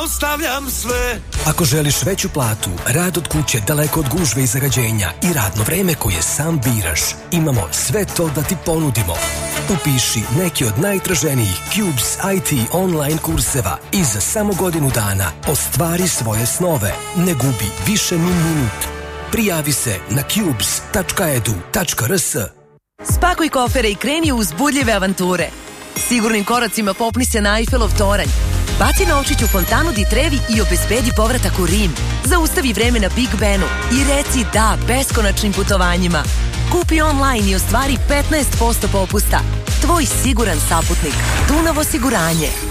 ostavljam sve. Ako želiš veću platu, rad od kuće daleko od gužve i zagađenja i radno vreme koje sam biraš, imamo sve to da ti ponudimo. Upiši neki od najtraženijih Cubes IT online kurseva i za samo godinu dana ostvari svoje snove. Ne gubi više ni minut. Prijavi se na cubes.edu.rs. Spakuj kofere i kreni u uzbudljive avanture. Sigurnim koracima popni se na Eiffelov toranj. Baci novčić u fontanu di Trevi i obezbedi povratak u Rim. Zaustavi vreme na Big Benu i reci da beskonačnim putovanjima. Kupi online i ostvari 15% popusta. Tvoj siguran saputnik. Dunav osiguranje.